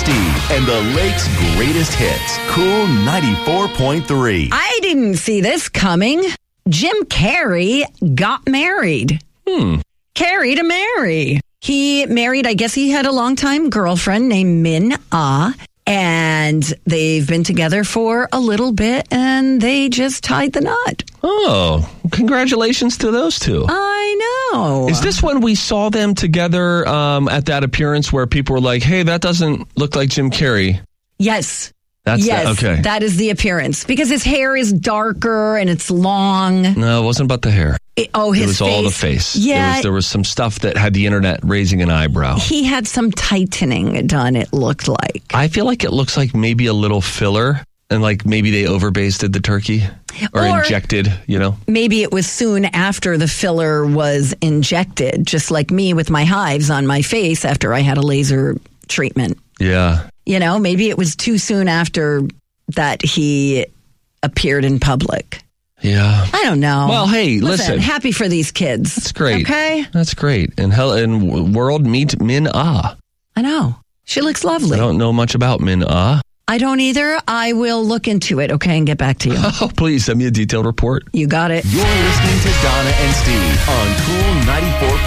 Steve and the Lake's greatest hits. Cool 94.3. I didn't see this coming. Jim Carrey got married. Carrey to marry. He married, I guess he had a longtime girlfriend named Min Ah. And they've been together for a little bit, and they just tied the knot. Oh, congratulations to those two. I know. Is this when we saw them together at that appearance where people were like, hey, that doesn't look like Jim Carrey? Yes. Yes, okay. That is the appearance. Because his hair is darker and it's long. No, it wasn't about the hair. His face. It was all the face. Yeah. There was some stuff that had the internet raising an eyebrow. He had some tightening done, it looked like. I feel like it looks like maybe a little filler, and like maybe they overbasted the turkey or injected, Maybe it was soon after the filler was injected, just like me with my hives on my face after I had a laser treatment. Yeah. Maybe it was too soon after that he appeared in public. Yeah. I don't know. Well, hey, listen. Happy for these kids. That's great. Okay? That's great. And world meet Min Ah. I know. She looks lovely. I don't know much about Min Ah. I don't either. I will look into it, okay, and get back to you. Oh, please send me a detailed report. You got it. You're listening to Donna and Steve on Cool 94.3.